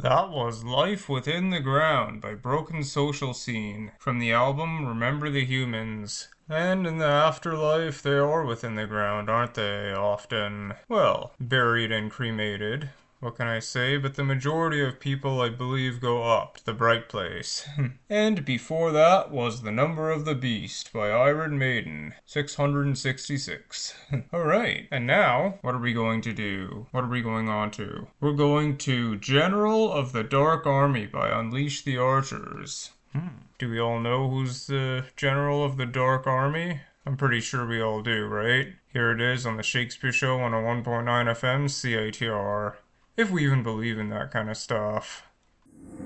That was Life Within the Ground by Broken Social Scene from the album Remember the Humans. And in the afterlife, they are within the ground, aren't they? Often, well, buried and cremated. What can I say? But the majority of people, I believe, go up to the bright place. And before that was The Number of the Beast by Iron Maiden, 666. Alright, and now, what are we going to do? What are we going on to? We're going to General of the Dark Army by Unleash the Archers. Do we all know who's the General of the Dark Army? I'm pretty sure we all do, right? Here it is on the Shakespeare Show on a 1.9 FM CITR. If we even believe in that kind of stuff.